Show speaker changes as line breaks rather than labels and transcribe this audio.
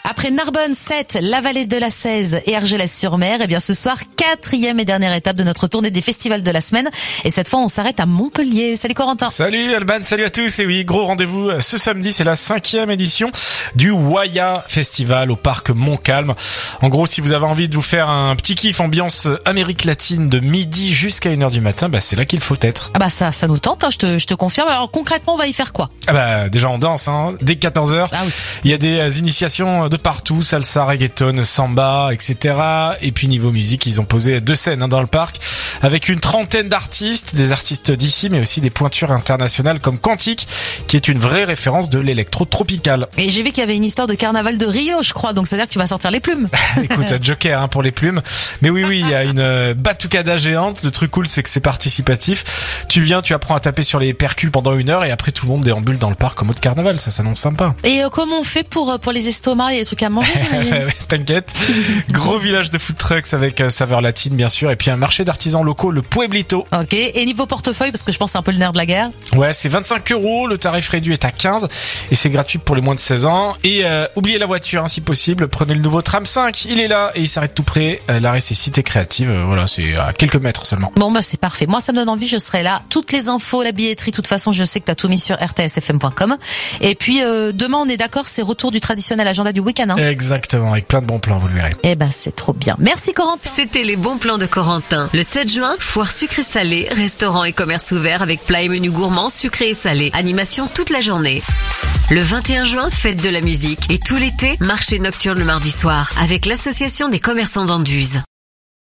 Après Narbonne 7, la vallée de la Cèze et Argelès-sur-Mer, et bien ce soir, 4e et dernière étape de notre tournée des festivals de la semaine. Et cette fois, on s'arrête à Montpellier. Salut Corentin.
Salut Alban, salut à tous. Et oui, gros rendez-vous ce samedi, c'est la 5e édition du Waya Festival au parc Montcalm. En gros, si vous avez envie de vous faire un petit kiff ambiance Amérique latine de midi jusqu'à 1h du matin, c'est là qu'il faut être.
Ah ça nous tente, hein, je te confirme. Alors concrètement, on va y faire quoi?
Déjà on danse, dès 14h.
Ah oui.
Il y a des initiations de partout, salsa, reggaeton, samba, etc. Et puis niveau musique, ils ont posé 2 scènes dans le parc avec une trentaine d'artistes, des artistes d'ici, mais aussi des pointures internationales comme Quantique, qui est une vraie référence de l'électro-tropical.
Et j'ai vu qu'il y avait une histoire de carnaval de Rio, je crois, donc ça veut dire que tu vas sortir les plumes.
Écoute, Joker pour les plumes. Mais oui, il y a une batucada géante. Le truc cool, c'est que c'est participatif. Tu viens, tu apprends à taper sur les percus pendant 1 heure et après tout le monde déambule dans le parc en mode carnaval. Ça s'annonce sympa.
Et comment on fait pour les estomacs et les trucs à manger?
T'inquiète. Gros village de food trucks avec saveur latine, bien sûr. Et puis un marché d'artisans locaux, le Pueblito.
Ok. Et niveau portefeuille, parce que je pense que c'est un peu le nerf de la guerre.
Ouais, c'est 25 €. Le tarif réduit est à 15 et c'est gratuit pour les moins de 16 ans. Et oubliez la voiture, si possible. Prenez le nouveau tram 5. Il est là et il s'arrête tout près. L'arrêt, c'est Cité Créative. Voilà, c'est à quelques mètres seulement.
Bon, c'est parfait. Moi, ça me donne envie. Je serai là. Toutes les infos, la billetterie. De toute façon, je sais que t'as tout mis sur rtsfm.com. Et puis, demain, on est d'accord, c'est retour du traditionnel agenda du week-end, hein.
Exactement. Avec plein de bons plans, vous le verrez.
C'est trop bien. Merci, Corentin.
C'était les bons plans de Corentin. Le 7 juin, foire sucré-salé, restaurant et commerce ouvert avec plats et menus gourmands sucrés et salés. Animation toute la journée. Le 21 juin, fête de la musique. Et tout l'été, marché nocturne le mardi soir avec l'association des commerçants d'Anduze.